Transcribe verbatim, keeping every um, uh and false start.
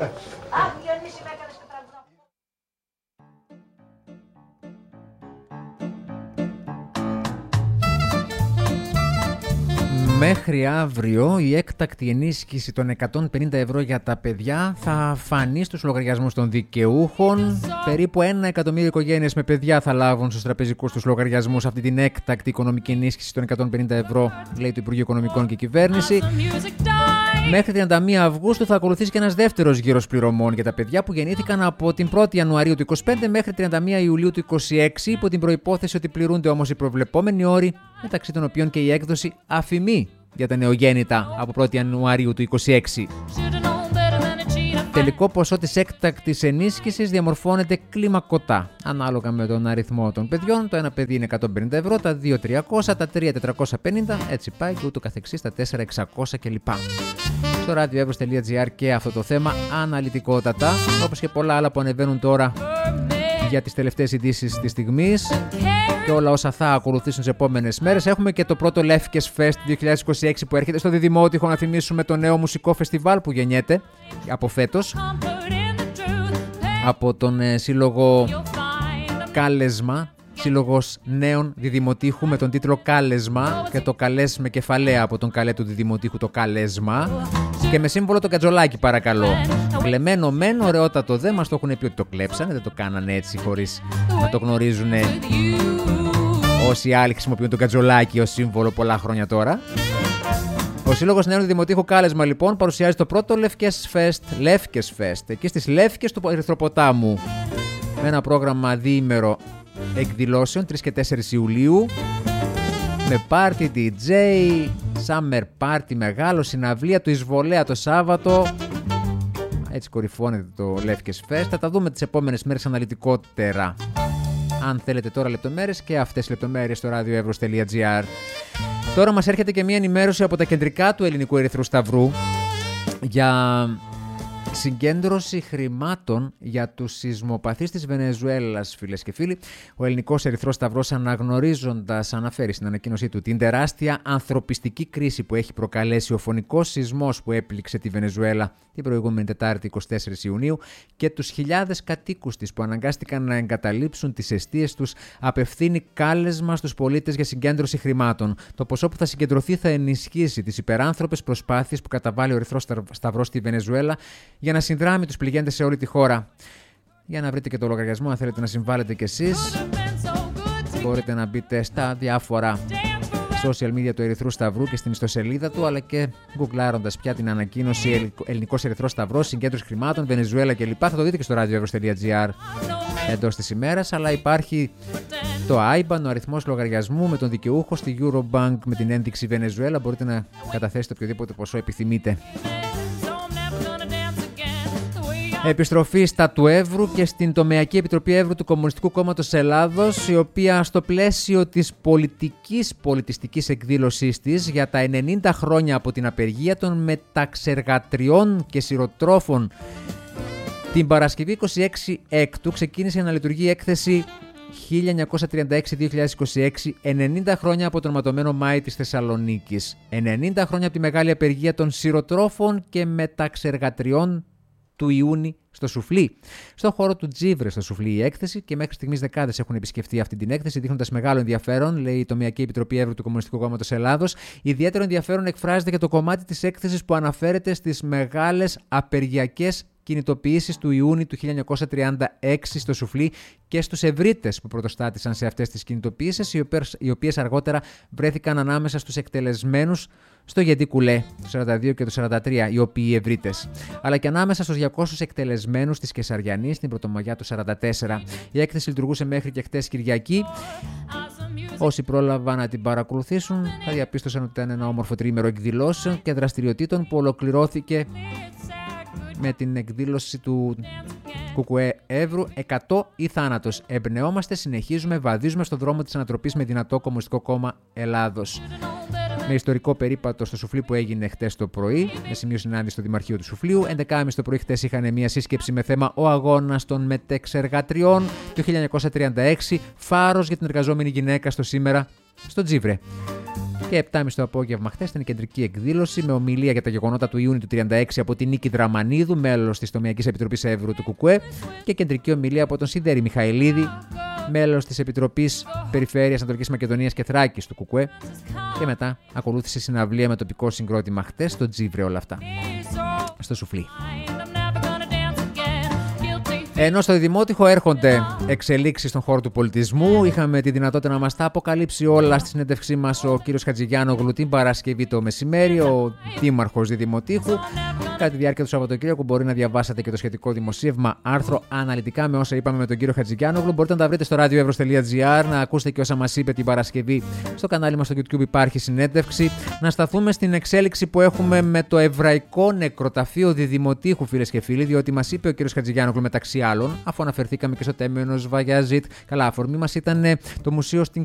Διονύση, με έκανες και τραγουδά. Μέχρι αύριο η έκτακτη ενίσχυση των εκατόν πενήντα ευρώ για τα παιδιά θα φανεί στους λογαριασμούς των δικαιούχων. Περίπου ένα εκατομμύριο οικογένειες με παιδιά θα λάβουν στους τραπεζικούς τους λογαριασμούς αυτή την έκτακτη οικονομική ενίσχυση των εκατόν πενήντα ευρώ, λέει το Υπουργείο Οικονομικών και Κυβέρνηση. Μέχρι τριάντα μία Αυγούστου θα ακολουθήσει και ένας δεύτερος γύρος πληρωμών για τα παιδιά που γεννήθηκαν από την πρώτη Ιανουαρίου του είκοσι πέντε μέχρι τριάντα μία Ιουλίου του είκοσι έξι, υπό την προϋπόθεση ότι πληρούνται όμως οι προβλεπόμενοι όροι, μεταξύ των οποίων και η έκδοση αφημί για τα νεογέννητα από πρώτη Ιανουαρίου του είκοσι έξι. Τελικό ποσό της έκτακτης ενίσχυσης διαμορφώνεται κλιμακωτά, ανάλογα με τον αριθμό των παιδιών. Το ένα παιδί είναι εκατόν πενήντα ευρώ, τα δύο τριακόσια, τα τρία τετρακόσια πενήντα, έτσι πάει και ούτω καθεξής, τα τέσσερα εξακόσια κλπ. Στο radioevros τελεία gr και αυτό το θέμα αναλυτικότατα, όπως και πολλά άλλα που ανεβαίνουν τώρα για τις τελευταίες ειδήσεις της στιγμής και όλα όσα θα ακολουθήσουν τις επόμενες μέρες. Έχουμε και το πρώτο Lefkes Fest δύο χιλιάδες είκοσι έξι που έρχεται στο Διδημότυχο, να θυμίσουμε το νέο μουσικό φεστιβάλ που γεννιέται από φέτος από τον ε, σύλλογο Κάλεσμα, σύλλογος νέων Διδημοτήχου με τον τίτλο Κάλεσμα και το καλές με κεφαλαία από τον καλέ του Διδημοτήχου το Κάλεσμα και με σύμβολο το κατζολάκι, παρακαλώ. Κλεμμένο μεν, ωραιότατο δε, μας το έχουν πει ότι το κλέψανε, δεν το κάνανε έτσι χωρίς να το γνωρίζουν όσοι άλλοι χρησιμοποιούν το κατζολάκι ως σύμβολο πολλά χρόνια τώρα. Ο Σύλλογος Νέων Δημοτήχου Κάλεσμα λοιπόν παρουσιάζει το πρώτο Lefkes Fest, Lefkes Fest, εκεί στις Λεύκες του Ερυθροποτάμου, με ένα πρόγραμμα διήμερο εκδηλώσεων τρεις και τέσσερις Ιουλίου, με party ντι τζέι, summer party μεγάλο, συναυλία του Εισβολέα το Σάββατο. Έτσι κορυφώνεται το Lefkes Fest. Θα τα δούμε τις επόμενες μέρες αναλυτικότερα. Αν θέλετε τώρα λεπτομέρειες, και αυτές οι λεπτομέρειες στο radioevros τελεία gr. Τώρα μας έρχεται και μια ενημέρωση από τα κεντρικά του Ελληνικού Ερυθρού Σταυρού για συγκέντρωση χρημάτων για τους σεισμοπαθείς της Βενεζουέλας, φίλες και φίλοι. Ο Ελληνικός Ερυθρός Σταυρός, αναγνωρίζοντας, αναφέρει στην ανακοίνωσή του, την τεράστια ανθρωπιστική κρίση που έχει προκαλέσει ο φωνικός σεισμός που έπληξε τη Βενεζουέλα την προηγούμενη Τετάρτη εικοστή τέταρτη Ιουνίου και τους χιλιάδες κατοίκους της που αναγκάστηκαν να εγκαταλείψουν τις εστίες τους, απευθύνει κάλεσμα στους πολίτες για συγκέντρωση χρημάτων. Το ποσό που θα συγκεντρωθεί θα ενισχύσει τις υπεράνθρωπες προσπάθειες που καταβάλει ο Ερυθρός Σταυρός στη Βενεζουέλα για να συνδράμει τους πληγέντες σε όλη τη χώρα. Για να βρείτε και το λογαριασμό, αν θέλετε να συμβάλλετε κι εσείς, μπορείτε να μπείτε στα διάφορα social media του Ερυθρού Σταυρού και στην ιστοσελίδα του, αλλά και γκουγκλάροντας πια την ανακοίνωση Ελληνικός Ερυθρός Σταυρός, συγκέντρωση χρημάτων, Βενεζουέλα κλπ. Θα το δείτε και στο radioevros τελεία gr εντός της ημέρας, αλλά υπάρχει το άι μπαν, ο αριθμός λογαριασμού με τον δικαιούχο στη Eurobank με την ένδειξη Βενεζουέλα. Μπορείτε να καταθέσετε οποιοδήποτε ποσό επιθυμείτε. Επιστροφή στα του Εύρου και στην Τομεακή Επιτροπή Εύρου του Κομμουνιστικού Κόμματος Ελλάδος, η οποία στο πλαίσιο της πολιτικής πολιτιστικής εκδήλωσής της για τα ενενήντα χρόνια από την απεργία των μεταξεργατριών και σειροτρόφων την Παρασκευή είκοσι έξι Έκτου ξεκίνησε να λειτουργεί η έκθεση χίλια εννιακόσια τριάντα έξι με δύο χιλιάδες είκοσι έξι, ενενήντα χρόνια από τον ματωμένο Μάη της Θεσσαλονίκης, ενενήντα χρόνια από τη μεγάλη απεργία των σειροτρόφων και μεταξεργατριών του Ιούνι στο Σουφλί. Στον χώρο του Τζίβρε στο Σουφλί η έκθεση, και μέχρι στιγμής δεκάδες έχουν επισκεφτεί αυτή την έκθεση, δείχνοντας μεγάλο ενδιαφέρον, λέει η Τομεακή Επιτροπή Εύρου του Κομμουνιστικού Κόμματος Ελλάδος. Ιδιαίτερο ενδιαφέρον εκφράζεται για το κομμάτι της έκθεσης που αναφέρεται στις μεγάλες απεργιακές κινητοποιήσεις του Ιούνιου του χίλια εννιακόσια τριάντα έξι στο Σουφλί και στους ευρύτες που πρωτοστάτησαν σε αυτές τις κινητοποιήσεις, οι οποίες αργότερα βρέθηκαν ανάμεσα στους εκτελεσμένους στο Γεντή Κουλέ το σαράντα δύο και το σαράντα τρία, οι οποίοι ευρύτες, αλλά και ανάμεσα στους διακόσιους εκτελεσμένους της Κεσαριανής την Πρωτομαγιά του σαράντα τέσσερα. Η έκθεση λειτουργούσε μέχρι και χτες Κυριακή. Όσοι πρόλαβαν να την παρακολουθήσουν θα διαπίστωσαν ότι ήταν ένα όμορφο τρίμερο εκδηλώσεων και δραστηριοτήτων που ολοκληρώθηκε με την εκδήλωση του Κουκουέ Εύρου εκατό ή θάνατος. Εμπνεόμαστε, συνεχίζουμε, βαδίζουμε στον δρόμο της ανατροπής με δυνατό Κομμουνιστικό Κόμμα Ελλάδος. Με ιστορικό περίπατο στο Σουφλί που έγινε χτες το πρωί, με σημείο συνάντηση στο Δημαρχείο του Σουφλίου. έντεκα και μισή το πρωί χτες είχαν μια σύσκεψη με θέμα ο αγώνας των μετεξεργατριών του χίλια εννιακόσια τριάντα έξι, φάρος για την εργαζόμενη γυναίκα στο σήμερα στο Τζίβρε. Και επτά και μισή το απόγευμα χθες ήταν η κεντρική εκδήλωση με ομιλία για τα γεγονότα του Ιούνιου του τριάντα έξι από την Νίκη Δραμανίδου, μέλος της Τομεακής Επιτροπής Εύρου του Κουκουέ, και κεντρική ομιλία από τον Σιδέρη Μιχαηλίδη, μέλος της Επιτροπής Περιφέρειας Ανατολικής Μακεδονίας και Θράκης του Κουκουέ. Και μετά ακολούθησε συναυλία με τοπικό συγκρότημα χτες στο Τζίβρε, όλα αυτά. Στο Σουφλί. Ενώ στο Δημότυχο έρχονται εξελίξεις στον χώρο του πολιτισμού, είχαμε τη δυνατότητα να μας τα αποκαλύψει όλα στη συνέντευξή μας ο κύριος Χατζηγιάννογλου την Παρασκευή το μεσημέρι, ο δήμαρχος Δημοτήχου. Κατά τη διάρκεια του Σαββατοκύριακου μπορεί να διαβάσετε και το σχετικό δημοσίευμα, άρθρο αναλυτικά με όσα είπαμε με τον κύριο Χατζηγιάννογλου. Μπορείτε να τα βρείτε στο radioevros τελεία gr, να ακούσετε και όσα μας είπε την Παρασκευή. Στο κανάλι μας στο YouTube υπάρχει συνέντευξη. Να σταθούμε στην εξέλιξη που έχουμε με το Εβραϊκό Νεκροταφείο Διδημοτήχου, φίλες και φίλοι, διότι μας είπε ο κύριος Χατζηγιάννογλου μεταξύ άλλων, αφού αναφερθήκαμε και στο Τέμενος Βαγιαζίτ. Καλά, αφορμή μας ήταν το μουσείο στην